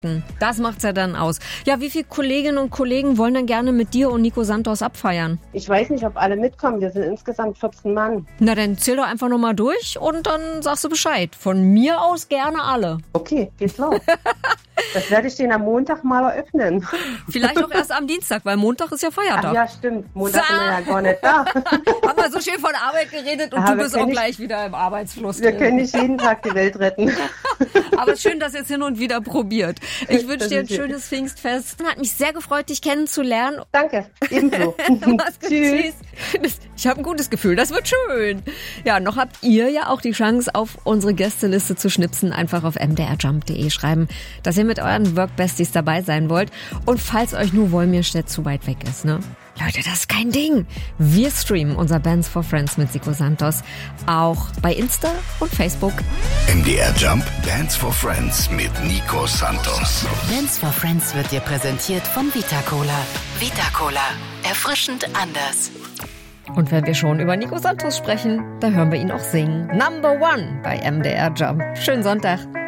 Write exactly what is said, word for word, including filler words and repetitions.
Kontakten. Das macht's ja dann aus. Ja, wie viele Kolleginnen und Kollegen wollen denn gerne mit dir und Nico Santos abfeiern? Ich weiß nicht, ob alle mitkommen. Wir sind insgesamt vierzehn Mann. Na, dann zähl doch einfach nochmal durch und dann sagst du Bescheid. Von mir aus gerne alle. Okay, geht's los. Das werde ich den am Montag mal eröffnen. Vielleicht auch erst am Dienstag, weil Montag ist ja Feiertag. Ach ja, stimmt. Montag sind wir ja gar nicht da. Haben wir so schön von Arbeit geredet und Aber du bist auch nicht, gleich wieder im Arbeitsfluss. Wir drin. können nicht jeden Tag die Welt retten. Aber schön, dass ihr es hin und wieder probiert. Ich wünsche dir ein schönes Pfingstfest. Hat mich sehr gefreut, dich kennenzulernen. Danke, ebenso. Mach's gut. Tschüss. Ich habe ein gutes Gefühl, das wird schön. Ja, noch habt ihr ja auch die Chance, auf unsere Gästeliste zu schnipsen. Einfach auf m d r jump punkt d e schreiben, dass ihr mit euren Workbesties dabei sein wollt. Und falls euch nur Wolmirstedt zu weit weg ist, ne? Leute, das ist kein Ding. Wir streamen unser Bands for Friends mit Nico Santos auch bei Insta und Facebook. M D R Jump Bands for Friends mit Nico Santos. Bands for Friends wird dir präsentiert von Vita Cola. Vita Cola. Erfrischend anders. Und wenn wir schon über Nico Santos sprechen, da hören wir ihn auch singen. Number One bei M D R Jump. Schönen Sonntag.